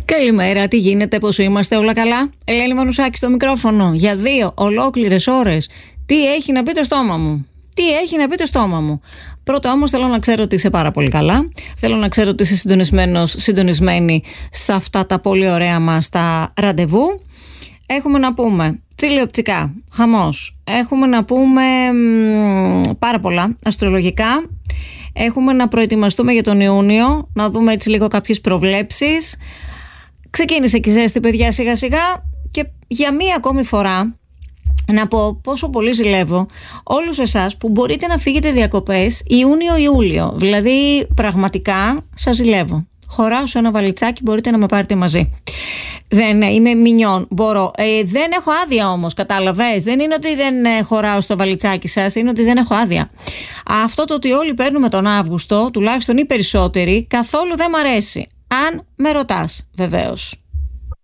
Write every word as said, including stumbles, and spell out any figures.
Καλημέρα, τι γίνεται, πώς είμαστε, όλα καλά? Ελένη Μανουσάκη στο μικρόφωνο για δύο ολόκληρες ώρες. Τι έχει να πει το στόμα μου? Τι έχει να πει το στόμα μου? Πρώτα όμως θέλω να ξέρω ότι είσαι πάρα πολύ καλά. Θέλω να ξέρω ότι είσαι συντονισμένος, συντονισμένη σε αυτά τα πολύ ωραία μας τα ραντεβού. Έχουμε να πούμε τσιλιοπτικά, χαμός. Έχουμε να πούμε μ, πάρα πολλά αστρολογικά. Έχουμε να προετοιμαστούμε για τον Ιούνιο, να δούμε έτσι λίγο κάποιες προβλέψεις. Ξεκίνησε και η ζέστη, παιδιά, σιγά σιγά, και για μία ακόμη φορά να πω πόσο πολύ ζηλεύω όλους εσάς που μπορείτε να φύγετε διακοπές Ιούνιο-Ιούλιο. Δηλαδή πραγματικά σας ζηλεύω. Χωράω σε ένα βαλιτσάκι, μπορείτε να με πάρετε μαζί. Δεν είμαι μινιόν, μπορώ. Ε, δεν έχω άδεια όμως, κατάλαβες. Δεν είναι ότι δεν ε, χωράω στο βαλιτσάκι σας, είναι ότι δεν έχω άδεια. Αυτό το ότι όλοι παίρνουμε τον Αύγουστο, τουλάχιστον οι περισσότεροι, καθόλου δεν μ' αρέσει. Αν με ρωτάς, βεβαίως.